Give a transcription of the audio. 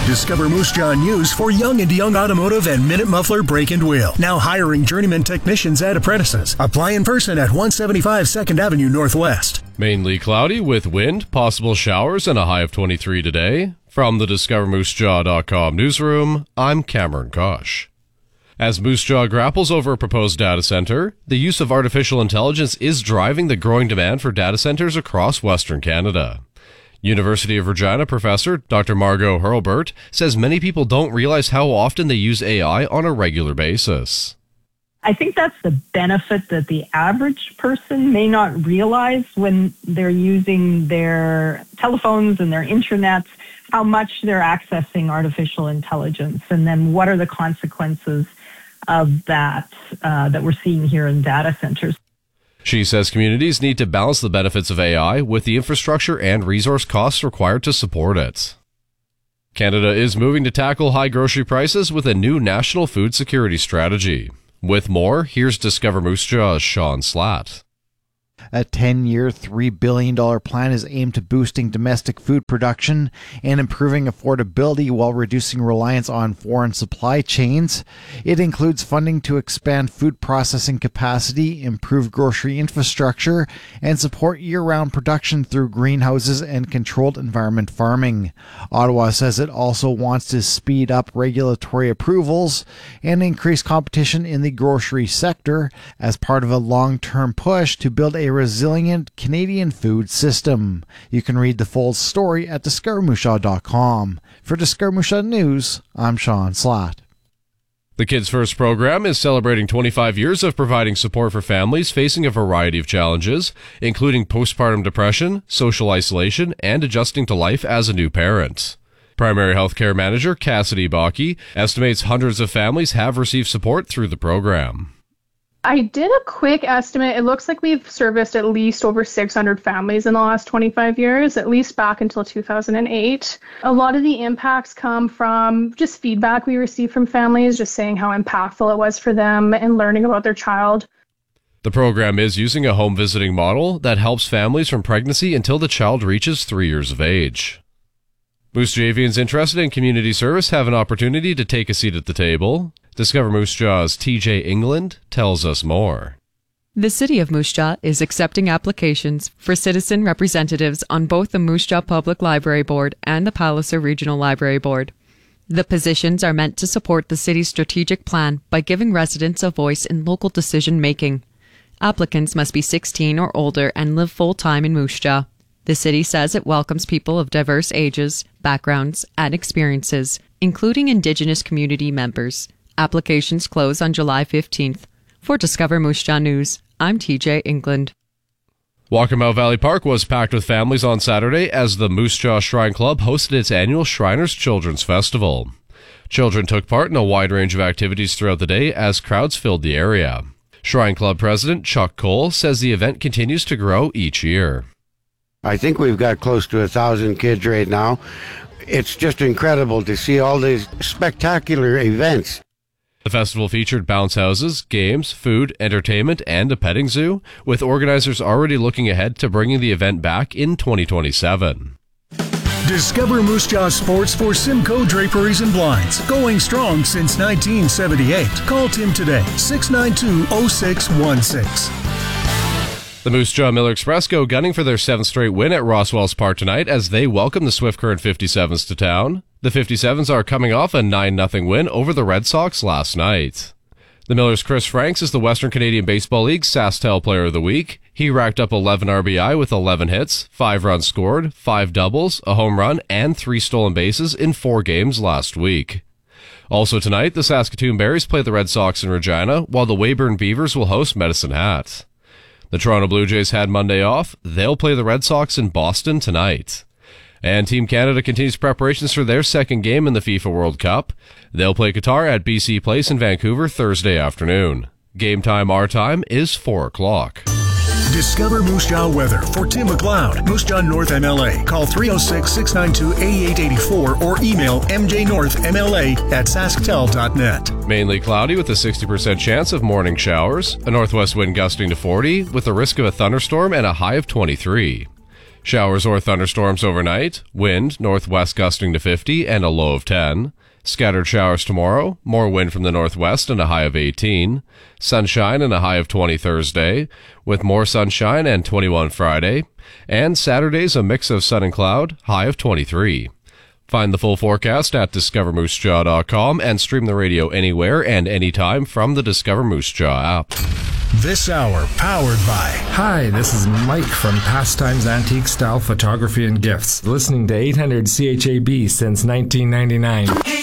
Discover Moose Jaw News for Young and Young Automotive and Minute Muffler Brake and Wheel. Now hiring journeyman technicians and apprentices. Apply in person at 175 2nd Avenue Northwest. Mainly cloudy with wind, possible showers, and a high of 23 today. From the DiscoverMooseJaw.com newsroom, I'm Cameron Kosh. As Moose Jaw grapples over a proposed data center, the use of artificial intelligence is driving the growing demand for data centers across Western Canada. University of Regina professor Dr. Margot Hurlbert says many people don't realize how often they use AI on a regular basis. I think that's the benefit that the average person may not realize when they're using their telephones and their internets, how much they're accessing artificial intelligence, and then what are the consequences of that we're seeing here in data centers. She says communities need to balance the benefits of AI with the infrastructure and resource costs required to support it. Canada is moving to tackle high grocery prices with a new national food security strategy. With more, here's Discover Moose Jaw's Sean Slatt. A 10-year, $3 billion plan is aimed to boosting domestic food production and improving affordability while reducing reliance on foreign supply chains. It includes funding to expand food processing capacity, improve grocery infrastructure, and support year-round production through greenhouses and controlled environment farming. Ottawa says it also wants to speed up regulatory approvals and increase competition in the grocery sector as part of a long-term push to build a resilient Canadian food system. You can read the full story at DiscoverMooseJaw.com. For Discover Moose Jaw News, I'm Sean Slatt. The Kids First program is celebrating 25 years of providing support for families facing a variety of challenges, including postpartum depression, social isolation, and adjusting to life as a new parent. Primary Healthcare Manager Cassidy Bakke estimates hundreds of families have received support through the program. I did a quick estimate. It looks like we've serviced at least over 600 families in the last 25 years, at least back until 2008. A lot of the impacts come from just feedback we receive from families, just saying how impactful it was for them and learning about their child. The program is using a home visiting model that helps families from pregnancy until the child reaches 3 years of age. Moose Javians interested in community service have an opportunity to take a seat at the table. Discover Moose Jaw's TJ England tells us more. The City of Moose Jaw is accepting applications for citizen representatives on both the Moose Jaw Public Library Board and the Palliser Regional Library Board. The positions are meant to support the city's strategic plan by giving residents a voice in local decision-making. Applicants must be 16 or older and live full-time in Moose Jaw. The city says it welcomes people of diverse ages, backgrounds, and experiences, including Indigenous community members. Applications close on July 15th. For Discover Moose Jaw News, I'm TJ England. Walkabout Valley Park was packed with families on Saturday as the Moose Jaw Shrine Club hosted its annual Shriners Children's Festival. Children took part in a wide range of activities throughout the day as crowds filled the area. Shrine Club President Chuck Cole says the event continues to grow each year. I think we've got close to 1,000 kids right now. It's just incredible to see all these spectacular events. The festival featured bounce houses, games, food, entertainment, and a petting zoo, with organizers already looking ahead to bringing the event back in 2027. Discover Moose Jaw Sports for Simcoe Draperies and Blinds. Going strong since 1978. Call Tim today, 692-0616. The Moose Jaw Miller Express go gunning for their 7th straight win at Roswells Park tonight as they welcome the Swift Current 57s to town. The 57s are coming off a 9-0 win over the Red Sox last night. The Millers' Chris Franks is the Western Canadian Baseball League SaskTel Player of the Week. He racked up 11 RBI with 11 hits, 5 runs scored, 5 doubles, a home run, and 3 stolen bases in 4 games last week. Also tonight, the Saskatoon Berries play the Red Sox in Regina, while the Weyburn Beavers will host Medicine Hat. The Toronto Blue Jays had Monday off. They'll play the Red Sox in Boston tonight. And Team Canada continues preparations for their second game in the FIFA World Cup. They'll play Qatar at BC Place in Vancouver Thursday afternoon. Game time, our time, is 4 o'clock. Discover Moose Jaw weather for Tim McLeod, Moose Jaw North MLA. Call 306-692-8884 or email mjnorthmla@sasktel.net. Mainly cloudy with a 60% chance of morning showers, a northwest wind gusting to 40 with a risk of a thunderstorm and a high of 23. Showers or thunderstorms overnight, wind northwest gusting to 50 and a low of 10. Scattered showers tomorrow, more wind from the northwest and a high of 18. Sunshine and a high of 20 Thursday, with more sunshine and 21 Friday. And Saturday's a mix of sun and cloud, high of 23. Find the full forecast at discovermoosejaw.com and stream the radio anywhere and anytime from the Discover Moose Jaw app. This hour powered by... Hi, this is Mike from Pastimes Antique Style Photography and Gifts, listening to 800 CHAB since 1999.